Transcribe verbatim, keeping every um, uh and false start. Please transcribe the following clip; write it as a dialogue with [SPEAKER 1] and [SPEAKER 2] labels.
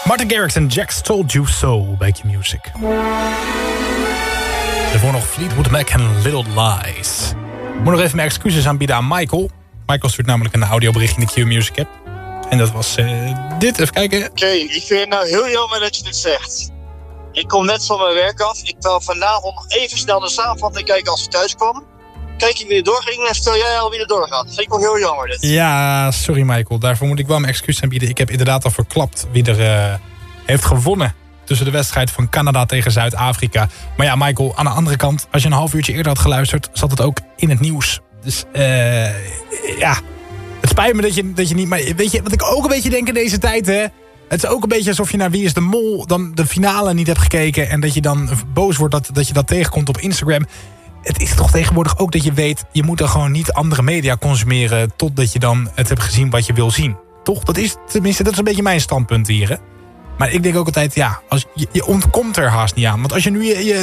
[SPEAKER 1] Martin Garrix en Jax Told You So bij Q-Music. Daarvoor nog Fleetwood Mac en Little Lies. Ik moet nog even mijn excuses aanbieden aan Michael. Michael stuurt namelijk een audiobericht in de Q-Music app. En dat was uh, dit. Even kijken.
[SPEAKER 2] Oké, okay, ik vind het nou heel jammer dat je dit zegt. Ik kom net van mijn werk af. Ik wil vanavond nog even snel de samenvatting kijken als ik thuis kwam. Kijk je wie er doorging en stel jij al wie er doorgaat. Dat vind ik wel heel jammer dit.
[SPEAKER 1] Ja, sorry Michael. Daarvoor moet ik wel mijn excuus aanbieden. Ik heb inderdaad al verklapt wie er uh, heeft gewonnen tussen de wedstrijd van Canada tegen Zuid-Afrika. Maar ja, Michael, aan de andere kant, als je een half uurtje eerder had geluisterd, zat het ook in het nieuws. Dus uh, ja, het spijt me dat je, dat je niet... Maar weet je, wat ik ook een beetje denk in deze tijd, hè? Het is ook een beetje alsof je naar Wie is de Mol dan de finale niet hebt gekeken en dat je dan boos wordt dat, dat je dat tegenkomt op Instagram. Het is toch tegenwoordig ook dat je weet, je moet dan gewoon niet andere media consumeren totdat je dan het hebt gezien wat je wil zien. Toch? Dat is tenminste, dat is een beetje mijn standpunt hier, hè? Maar ik denk ook altijd, ja, als, je, je ontkomt er haast niet aan. Want als je nu je, je